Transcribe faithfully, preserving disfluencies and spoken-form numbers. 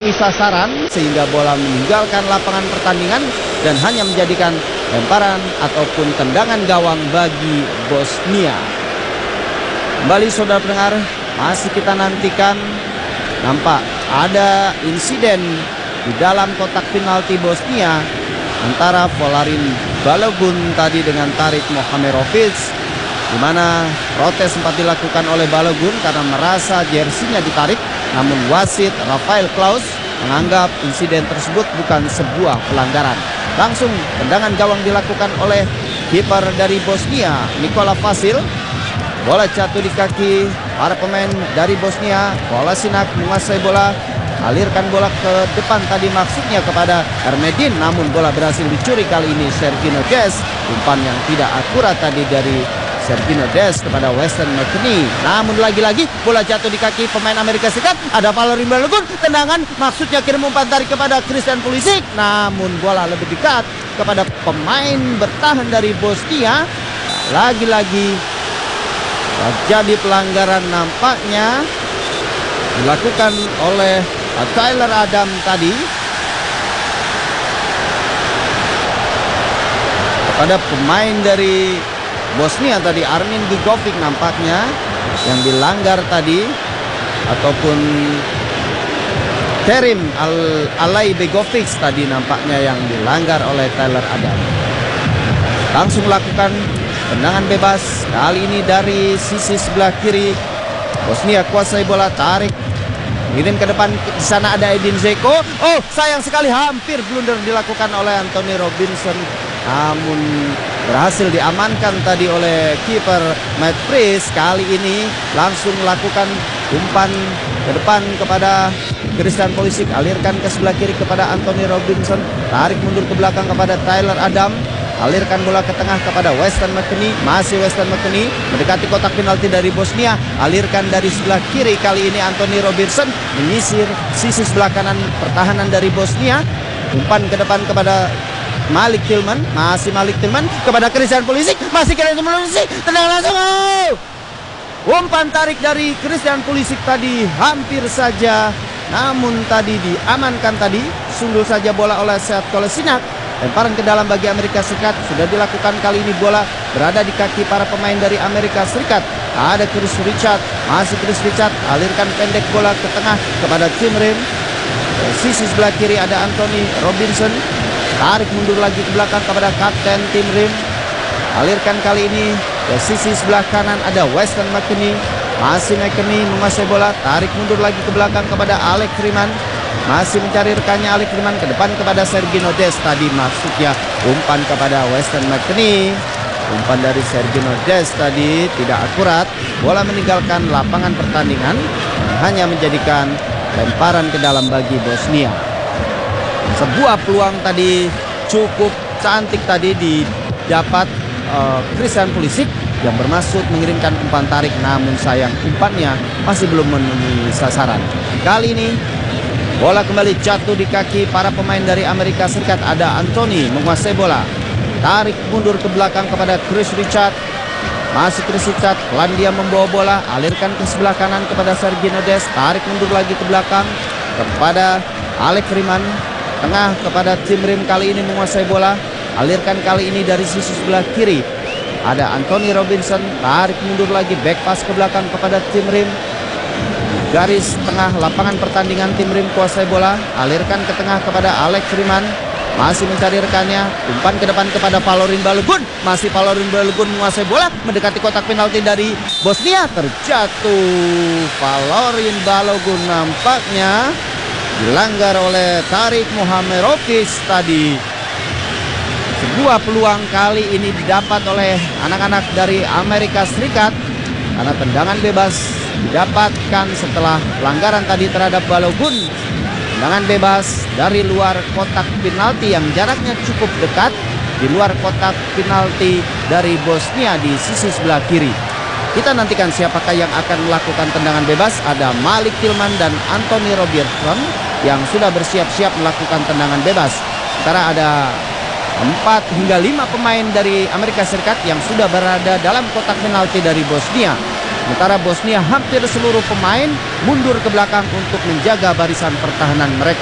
menutupi sasaran sehingga bola meninggalkan lapangan pertandingan dan hanya menjadikan lemparan ataupun tendangan gawang bagi Bosnia. Kembali saudara pendengar, masih kita nantikan. Nampak ada insiden di dalam kotak penalti Bosnia antara Volarin Balogun tadi dengan Tarik Mohamerovic, di mana protes sempat dilakukan oleh Balogun karena merasa jersinya ditarik, namun wasit Rafael Klaus menganggap insiden tersebut bukan sebuah pelanggaran. Langsung tendangan gawang dilakukan oleh kiper dari Bosnia, Nikola Vasil. Bola jatuh di kaki para pemain dari Bosnia. Kolasinac menguasai bola, alirkan bola ke depan tadi maksudnya kepada Ermedin, namun bola berhasil dicuri kali ini Sergino Dest. Umpan yang tidak akurat tadi dari Sergino Dest kepada Weston McKennie. Namun lagi-lagi bola jatuh di kaki pemain Amerika Serikat. Ada Volarin Balogun, tendangan maksudnya kirim umpan tarik kepada Christian Pulisic, namun bola lebih dekat kepada pemain bertahan dari Bosnia. Lagi-lagi terjadi pelanggaran nampaknya dilakukan oleh Tyler Adam tadi kepada pemain dari Bosnia tadi, Armin Gigovic nampaknya yang dilanggar tadi, ataupun Kerim Al Alay Begovic tadi nampaknya yang dilanggar oleh Tyler Adam. Langsung lakukan tendangan bebas kali ini dari sisi sebelah kiri. Bosnia kuasai bola, tarik, kirim ke depan. Di sana ada Edin Dzeko. Oh, sayang sekali, hampir blunder dilakukan oleh Anthony Robinson, namun berhasil diamankan tadi oleh kiper Matt Priest. Kali ini langsung lakukan umpan ke depan kepada Christian Pulisic, alirkan ke sebelah kiri kepada Anthony Robinson, tarik mundur ke belakang kepada Tyler Adam, alirkan bola ke tengah kepada Weston McKennie. Masih Weston McKennie mendekati kotak penalti dari Bosnia, alirkan dari sebelah kiri. Kali ini Anthony Robinson menyisir sisi sebelah kanan pertahanan dari Bosnia. Umpan ke depan kepada Malik Tillman. Masih Malik Tillman kepada Christian Pulisic. Masih Christian Pulisic, tendangan langsung. Oh! Umpan tarik dari Christian Pulisic tadi hampir saja, namun tadi diamankan tadi. Sundul saja bola oleh Sead Kolasinac. Lemparan ke dalam bagi Amerika Serikat sudah dilakukan. Kali ini bola berada di kaki para pemain dari Amerika Serikat. Ada Chris Richard, masih Chris Richard, alirkan pendek bola ke tengah kepada Tim Rim. Sisi sebelah kiri ada Anthony Robinson, tarik mundur lagi ke belakang kepada kapten Tim Rim. Alirkan kali ini ke sisi sebelah kanan ada Weston McKennie. Masih McKennie menguasai bola, tarik mundur lagi ke belakang kepada Alex Riman. Masih mencari rekannya Alex Riman, ke depan kepada Sergino Dest. Tadi maksudnya umpan kepada Weston McKennie. Umpan dari Sergino Dest tadi tidak akurat. Bola meninggalkan lapangan pertandingan, hanya menjadikan lemparan ke dalam bagi Bosnia. Sebuah peluang tadi cukup cantik tadi didapat uh, Christian Pulisic yang bermaksud mengirimkan umpan tarik, namun sayang umpannya masih belum memenuhi sasaran. Kali ini bola kembali jatuh di kaki para pemain dari Amerika Serikat. Ada Anthony menguasai bola, tarik mundur ke belakang kepada Chris Richard. Masih Chris Richard, pelan dia membawa bola, alirkan ke sebelah kanan kepada Sergino Dest, tarik mundur lagi ke belakang kepada Alex Riman. Tengah kepada Tim Rim, kali ini menguasai bola, alirkan kali ini dari sisi sebelah kiri. Ada Anthony Robinson, tarik mundur lagi, back pass ke belakang kepada Tim Rim. Garis tengah lapangan pertandingan, Tim Rim kuasai bola, alirkan ke tengah kepada Alex Riman. Masih mencari rekannya, umpan ke depan kepada Volarin Balogun. Masih Volarin Balogun menguasai bola, mendekati kotak penalti dari Bosnia. Terjatuh Volarin Balogun, nampaknya dilanggar oleh Tarik Mohamerovic tadi. Sebuah peluang kali ini didapat oleh anak-anak dari Amerika Serikat karena tendangan bebas didapatkan setelah pelanggaran tadi terhadap Balogun. Tendangan bebas dari luar kotak penalti yang jaraknya cukup dekat, di luar kotak penalti dari Bosnia di sisi sebelah kiri. Kita nantikan siapakah yang akan melakukan tendangan bebas. Ada Malik Tillman dan Anthony Robertson yang sudah bersiap-siap melakukan tendangan bebas. Sementara ada empat hingga lima pemain dari Amerika Serikat yang sudah berada dalam kotak penalti dari Bosnia. Sementara Bosnia hampir seluruh pemain mundur ke belakang untuk menjaga barisan pertahanan mereka.